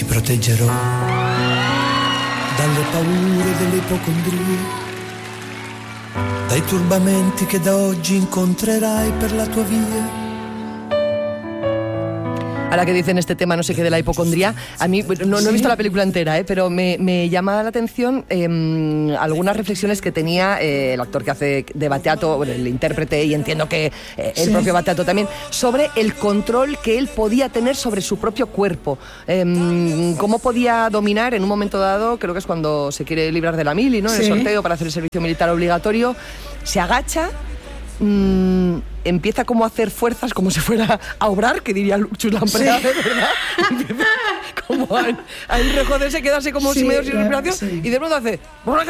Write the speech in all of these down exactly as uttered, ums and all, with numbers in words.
proteggerò dalle paure delle ipocondrie, dai turbamenti che da oggi incontrerai per la tua via. Ahora que dicen este tema, no sé qué, de la hipocondría, a mí no, no he visto la película entera, ¿eh? Pero me, me llama la atención eh, algunas reflexiones que tenía eh, el actor que hace de Battiato, bueno, el intérprete, y entiendo que eh, el sí. propio Battiato también, sobre el control que él podía tener sobre su propio cuerpo. Eh, cómo podía dominar en un momento dado, creo que es cuando se quiere librar de la mili, ¿no? En sí. el sorteo para hacer el servicio militar obligatorio, se agacha. Mm, empieza como a hacer fuerzas como si fuera a obrar, que diría Chus Lampreda, sí. ¿verdad? Empieza como a, a enrejoderse, quedarse como sí, si medio sin respiración sí. y de pronto hace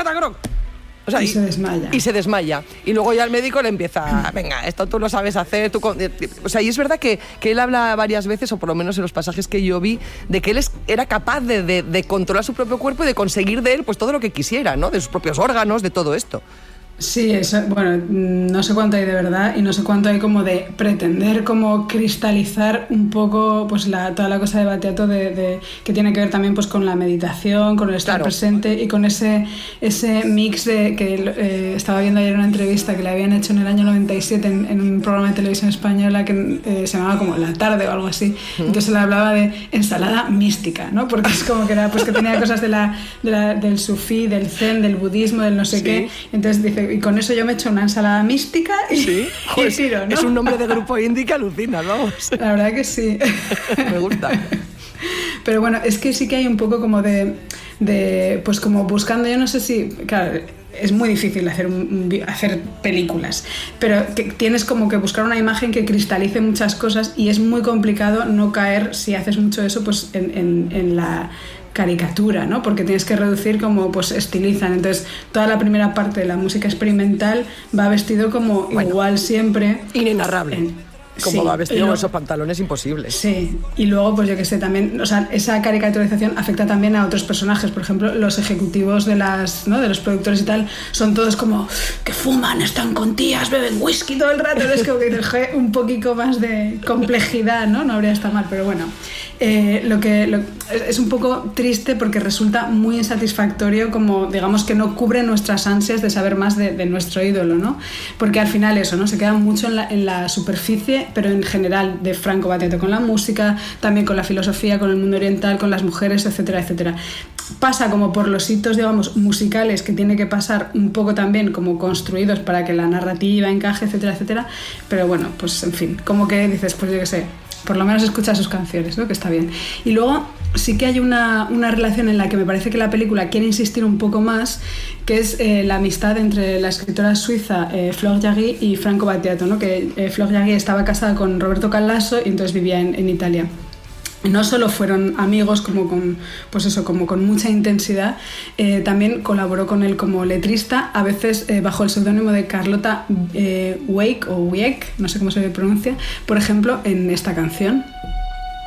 o sea, y, y se desmaya. Y se desmaya. Y luego ya el médico le empieza, venga, esto tú lo sabes hacer. Tú... O sea, y es verdad que, que él habla varias veces, o por lo menos en los pasajes que yo vi, de que él es, era capaz de, de, de controlar su propio cuerpo y de conseguir de él pues todo lo que quisiera, ¿no? De sus propios órganos, de todo esto. Sí, eso, bueno, no sé cuánto hay de verdad y no sé cuánto hay como de pretender como cristalizar un poco pues la, toda la cosa de Battiato de, de, que tiene que ver también pues con la meditación, con el estar claro. presente y con ese, ese mix de que eh, estaba viendo ayer una entrevista que le habían hecho en el año noventa y siete en, en un programa de televisión española que eh, se llamaba como La Tarde o algo así. Uh-huh. Entonces le hablaba de ensalada mística, ¿no? Porque es como que era pues que tenía cosas de la, de la, del sufí, del zen, del budismo, del no sé sí. qué. Entonces dice, y con eso yo me he hecho una ensalada mística y, ¿sí? y tiro, ¿no? Es un nombre de grupo indie que alucina, vamos. La verdad que sí. Me gusta. Pero bueno, es que sí que hay un poco como de, de pues como buscando, yo no sé si, claro, es muy difícil hacer, un, hacer películas, pero que tienes como que buscar una imagen que cristalice muchas cosas y es muy complicado no caer, si haces mucho eso, pues en, en, en la caricatura, ¿no? Porque tienes que reducir como pues estilizan. Entonces, toda la primera parte de la música experimental va vestido como bueno, igual siempre. Inenarrable. En, como sí, va vestido con esos pantalones imposibles. Sí, y luego, pues yo que sé, también, o sea, esa caricaturización afecta también a otros personajes. Por ejemplo, los ejecutivos de las, ¿no? de los productores y tal, son todos como que fuman, están con tías, beben whisky todo el rato. Es como que te un poquito más de complejidad, ¿no? No habría estado mal, pero bueno. Eh, lo que lo, es un poco triste porque resulta muy insatisfactorio, como digamos que no cubre nuestras ansias de saber más de, de nuestro ídolo, ¿no? Porque al final eso, ¿no? Se queda mucho en la, en la superficie, pero en general de Franco Battiato con la música, también con la filosofía, con el mundo oriental, con las mujeres, etcétera, etcétera. Pasa como por los hitos, digamos, musicales que tiene que pasar un poco también como construidos para que la narrativa encaje, etcétera, etcétera. Pero bueno, pues en fin, como que dices, pues yo qué sé, por lo menos escucha sus canciones, ¿no? Que está bien. Y luego sí que hay una, una relación en la que me parece que la película quiere insistir un poco más, que es eh, la amistad entre la escritora suiza eh, Flor Jagui y Franco Battiato, ¿no? Que eh, Flor Jagui estaba casada con Roberto Callaso y entonces vivía en, en Italia. No solo fueron amigos como con, pues eso, como con mucha intensidad, eh, también colaboró con él como letrista, a veces eh, bajo el seudónimo de Carlota eh, Wake o Wieck, no sé cómo se pronuncia, por ejemplo, en esta canción.